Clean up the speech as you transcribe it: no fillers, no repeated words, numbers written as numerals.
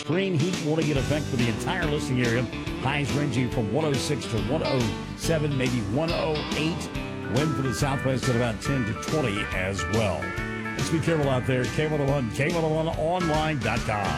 extreme heat warning in effect for the entire listening area. Highs ranging from 106 to 107, maybe 108. Wind for the southwest at about 10 to 20 as well. Let's be careful out there. K101, K101online.com.